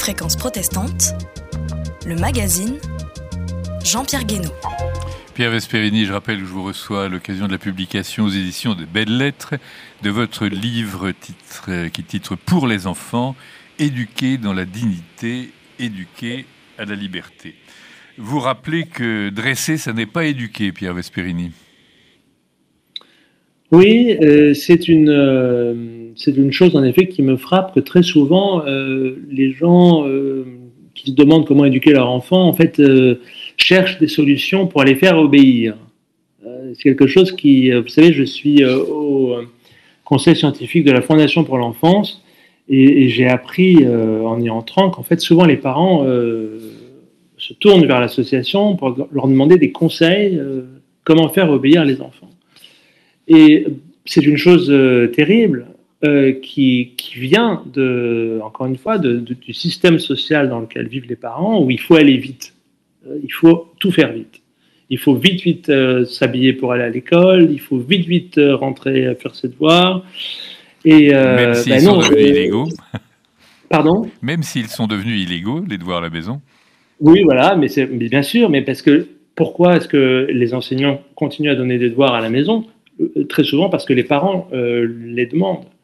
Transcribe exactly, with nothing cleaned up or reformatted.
Fréquence protestante, le magazine Jean-Pierre Guénaud. Pierre Vesperini, je rappelle que je vous reçois à l'occasion de la publication aux éditions de Belles Lettres de votre livre titre, qui titre « Pour les enfants, éduquer dans la dignité, éduquer à la liberté ». Vous rappelez que dresser, ça n'est pas éduquer, Pierre Vesperini. Oui, euh, c'est une euh, c'est une chose en effet qui me frappe, que très souvent euh, les gens euh, qui se demandent comment éduquer leur enfant en fait euh, cherchent des solutions pour les faire obéir. Euh, c'est quelque chose qui, vous savez, je suis euh, au conseil scientifique de la Fondation pour l'enfance et, et j'ai appris euh, en y entrant qu'en fait souvent les parents euh, se tournent vers l'association pour leur demander des conseils euh, comment faire obéir les enfants. Et c'est une chose euh, terrible euh, qui, qui vient, de, encore une fois, de, de, du système social dans lequel vivent les parents, où il faut aller vite. Euh, il faut tout faire vite. Il faut vite, vite euh, s'habiller pour aller à l'école. Il faut vite, vite euh, rentrer faire ses devoirs. Et, euh, Même s'ils ben sont non, devenus euh, illégaux. Pardon ? Même s'ils sont devenus illégaux, les devoirs à la maison. Oui, voilà, mais, c'est, mais bien sûr, mais parce que pourquoi est-ce que les enseignants continuent à donner des devoirs à la maison ? Très souvent parce que les parents euh, les demandent.